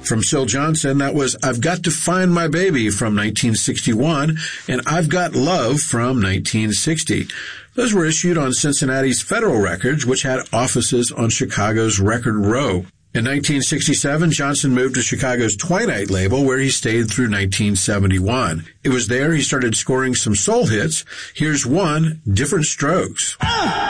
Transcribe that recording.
From Syl Johnson, that was I've Got to Find My Baby from 1961 and I've Got Love from 1960. Those were issued on Cincinnati's Federal Records, which had offices on Chicago's Record Row. In 1967, Johnson moved to Chicago's Twilight label, where he stayed through 1971. It was there he started scoring some soul hits. Here's one, Different Strokes.